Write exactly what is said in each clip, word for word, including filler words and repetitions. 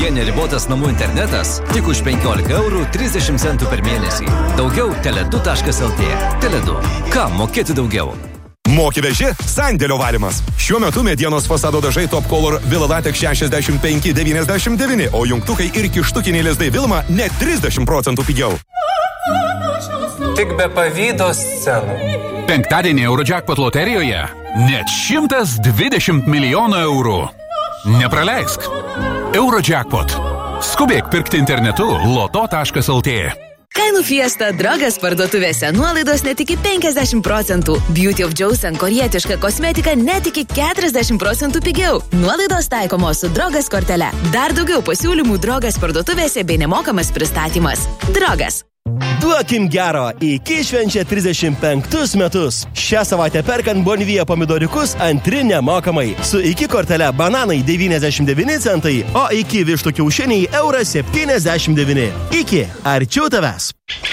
Neribotas namų internetas tik už penkiolika eurų trisdešimt centų per mėnesį. Daugiau tele du taškas el tė. Tele du. Ką mokėti daugiau? Moki veži, sandėlio valymas. Šiuo metu medienos fasado dažai Top Color Vilalatex šešiasdešimt penki devyniasdešimt devyni, o jungtukai ir kištukiniai lizdai Vilma net trisdešimt procentų pigiau. Tik be pavydo scenų. Penktadienį Eurojackpot loterijoje net šimtas dvidešimt milijonų eurų. Nepraleisk. Eurojackpot. Skubėk pirkti internetu loto taškas el tė. Kainų fiesta Drogas parduotuvėse. Nuolaidos net iki penkiasdešimt procentų. Beauty of Joseon korietiška kosmetika net iki keturiasdešimt procentų pigiau. Nuolaidos taikomos su Drogas kortele. Dar daugiau pasiūlymų Drogas parduotuvėse bei nemokamas pristatymas. Drogas. Duokim gero, iki švenčia trisdešimt penktus metus. Šią savaitę perkant Bonvija pomidoriukus antri nemokamai. Su iki kortele bananai devyniasdešimt devyni centai, o iki vištų kiaušiniai euras septyniasdešimt devyni. Iki, arčiau tavęs.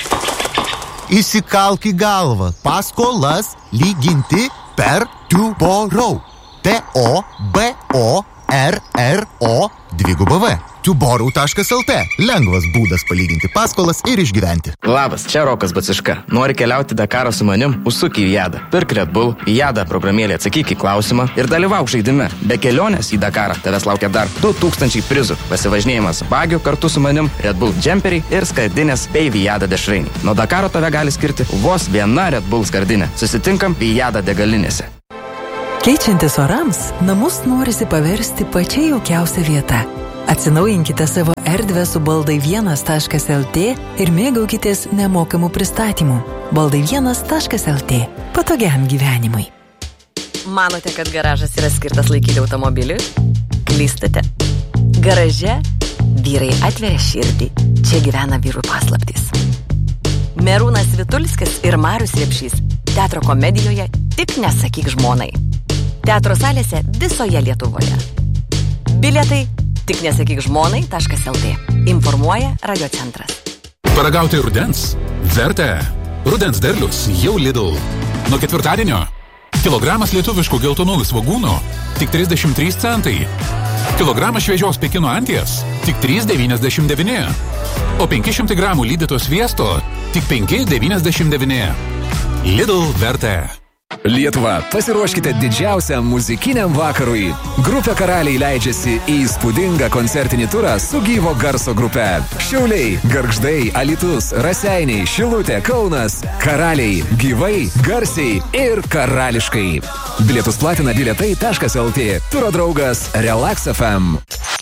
Įsikalk į galvą. Paskolas lyginti per Tuborau. T O B O R R O dviguba V. tuborau taškas el tė. Lengvas būdas palyginti paskolas ir išgyventi. Labas, čia Rokas Baciška. Nori keliauti Dakarą su manim? Užsuk į Jadą. Pirk Red Bull, į Jadą programėlį atsakyk į klausimą ir dalyvauk žaidime. Be kelionės į Dakarą tavęs laukia dar du tūkstančiai prizų. Pasivažinėjimas bagiu kartu su manim, Red Bull džemperiai ir skardinės bei Vijada dešrainiai. Nuo Dakaro tave gali skirti vos viena Red Bull skardinė. Susitinkam Vijada degalinėse. Keičiantis orams, namus norisi paversti pačia jaukiausia vieta. Atsinaujinkite savo erdvę su baldai vienas taškas el tė ir mėgaukitės nemokamų pristatymų. baldai vienas taškas el tė. Patogiam gyvenimui. Manote, kad garažas yra skirtas laikyti automobiliui? Klystate. Garaže vyrai atveria širdį. Čia gyvena vyrų paslaptys. Merūnas Vitulskis ir Marius Repšys. Teatro komedijoje Tik nesakyk žmonai. Teatro salėse visoje Lietuvoje. Bilietai tik nesakyk žmonai taškas el tė. Informuoja Radiocentras. Paragauti rudens? Verta. Rudens derlius jau Lidl. Nuo ketvirtadienio kilogramas lietuviškų geltonųjų svogūnų tik trisdešimt trys centai. Kilogramas šviežios Pekino anties tik trys devyniasdešimt devyni. O penki šimtai gramų lydyto sviesto tik penki devyniasdešimt devyni. Lidl verta. Lietuva, pasiruoškite didžiausiam muzikiniam vakarui. Grupė Karaliai leidžiasi į įspūdingą koncertinį turą su gyvo garso grupe. Šiauliai, Gargždai, Alytus, Raseiniai, Šilutė, Kaunas. Karaliai, gyvai, garsiai ir karališkai. Bilietus platina bilietai taškas el tė. Turo draugas Relax ef em.